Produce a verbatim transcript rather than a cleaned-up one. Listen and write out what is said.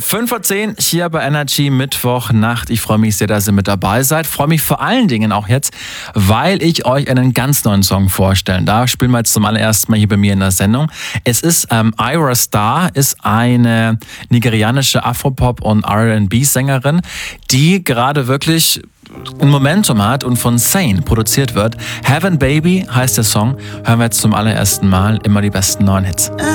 fünf vor zehn hier bei Energy Mittwochnacht. Ich freue mich sehr, dass ihr mit dabei seid. Freue mich vor allen Dingen auch jetzt, weil ich euch einen ganz neuen Song vorstellen darf. Spielen wir jetzt zum allerersten Mal hier bei mir in der Sendung. Es ist ähm, Ayra Starr, ist eine nigerianische Afropop- und R and B-Sängerin, die gerade wirklich ein Momentum hat und von Sane produziert wird. Heaven Baby heißt der Song. Hören wir jetzt zum allerersten Mal immer die besten neuen Hits.